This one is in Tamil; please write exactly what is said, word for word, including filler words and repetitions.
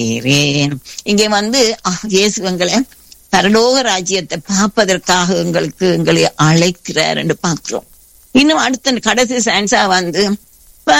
இங்கே வந்து இயேசு எங்களை பரலோக ராஜ்யத்தை பார்ப்பதற்காக எங்களுக்கு எங்களை அழைக்கிறார் என்று பார்க்கிறோம். இன்னும் அடுத்த கடைசி சான்ஸா வந்து